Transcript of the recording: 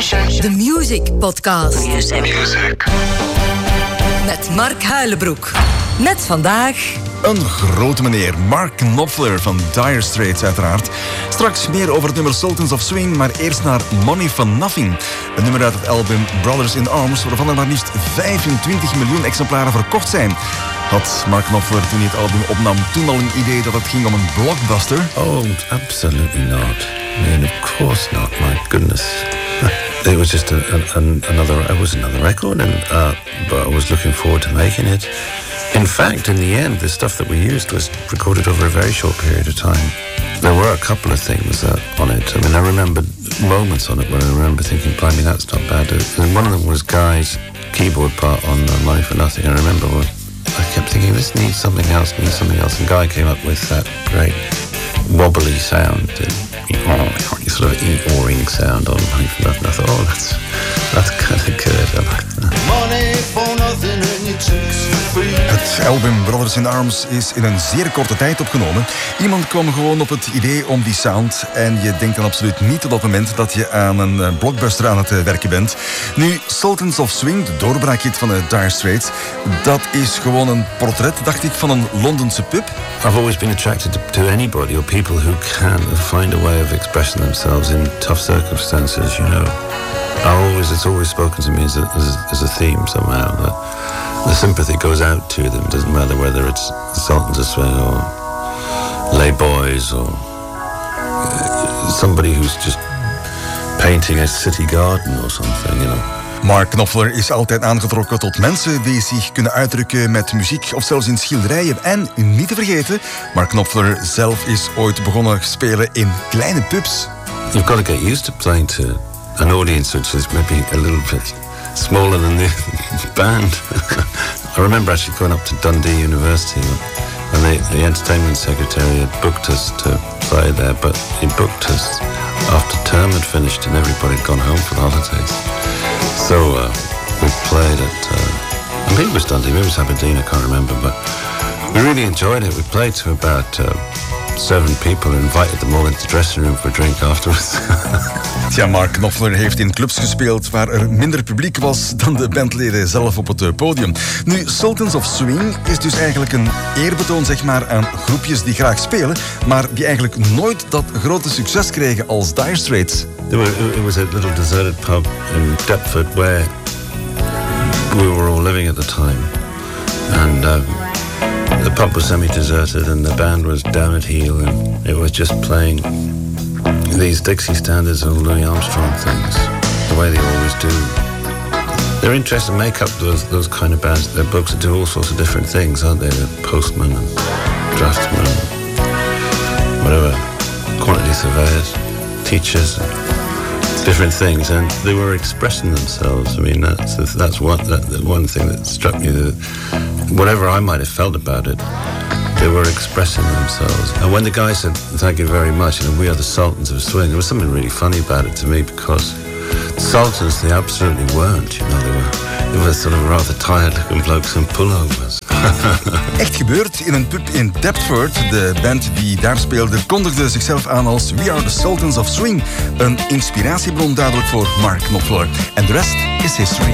De Music Podcast. Music. Met Mark Huilenbroek. Met vandaag... Een grote meneer, Mark Knopfler van Dire Straits uiteraard. Straks meer over het nummer Sultans of Swing, maar eerst naar Money for Nothing. Een nummer uit het album Brothers in Arms, waarvan er maar liefst 25 miljoen exemplaren verkocht zijn. Had Mark Knopfler toen hij het album opnam toen al een idee dat het ging om een blockbuster? Oh, absolutely not. I mean, of course not. My goodness. It was just another record, and but I was looking forward to making it. In fact, in the end, the stuff that we used was recorded over a very short period of time. There were a couple of things on it. I mean, I remember moments on it where I remember thinking, blimey, that's not bad. And one of them was Guy's keyboard part on Money for Nothing. I remember I kept thinking, this needs something else. And Guy came up with that great wobbly sound, sort of E-O-ring sound on Money for Nothing. I thought, oh, that's kind of good. I like that. Money for nothing and your chicks for free. Het album Brothers in Arms is in een zeer korte tijd opgenomen. Iemand kwam gewoon op het idee om die sound en je denkt dan absoluut niet op dat moment dat je aan een blockbuster aan het werken bent. Nu, Sultans of Swing, de doorbraakhit van de Dire Straits, dat is gewoon een portret, dacht ik, van een Londense pub. I've always been attracted to anybody or people who can find a way of expressing themselves in tough circumstances, you know. It's always spoken to me as a theme somehow. That the sympathy goes out to them. It doesn't matter whether it's Sultans of Swing or Lay Boys or somebody who's just painting a city garden or something, you know. Mark Knopfler is altijd aangetrokken tot mensen die zich kunnen uitdrukken met muziek of zelfs in schilderijen. En niet te vergeten, Mark Knopfler zelf is ooit begonnen spelen in kleine pubs. You've got to get used to playing to an audience which is maybe a little bit smaller than the band. I remember actually going up to Dundee University and the entertainment secretary had booked us to play there, but he booked us after term had finished and everybody had gone home for the holidays. So we played at, maybe it was Dundee, maybe it was Aberdeen, I can't remember, but we really enjoyed it. We played to about 7 people and invited them all into the dressing room for a drink afterwards. Ja, Mark Knopfler heeft in clubs gespeeld waar er minder publiek was dan de bandleden zelf op het podium. Nu, Sultans of Swing is dus eigenlijk een eerbetoon, zeg maar, aan groepjes die graag spelen, maar die eigenlijk nooit dat grote succes kregen als Dire Straits. It was a little deserted pub in Deptford where we were all living at the time. And the pub was semi-deserted and the band was down at heel and it was just playing these Dixie standards and Louis Armstrong things, the way they always do. They're interested to make up those kind of bands. Their books do all sorts of different things, aren't they? The postman and draftsman, whatever, quantity surveyors, teachers, different things, and they were expressing themselves. I mean, that's one thing that struck me. That whatever I might have felt about it, they were expressing themselves. And when the guy said, "Thank you very much," and we are the Sultans of Swing, there was something really funny about it to me because Sultans, they absolutely weren't. You know, they were sort of rather tired-looking blokes in pullovers. Echt gebeurd in een pub in Deptford. De band die daar speelde kondigde zichzelf aan als We Are the Sultans of Swing. Een inspiratiebron duidelijk voor Mark Knopfler. En de rest is history.